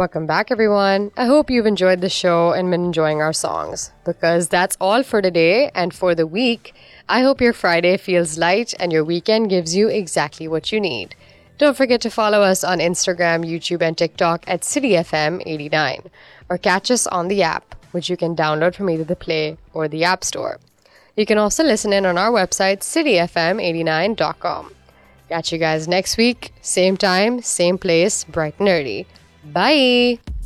Welcome back, everyone. I hope you've enjoyed the show and been enjoying our songs, because that's all for today and for the week. I hope your Friday feels light and your weekend gives you exactly what you need. Don't forget to follow us on Instagram, YouTube, and TikTok at CityFM89, or catch us on the app, which you can download from either the Play or the App Store. You can also listen in on our website, cityfm89.com. Catch you guys next week, same time, same place, bright and early. Bye!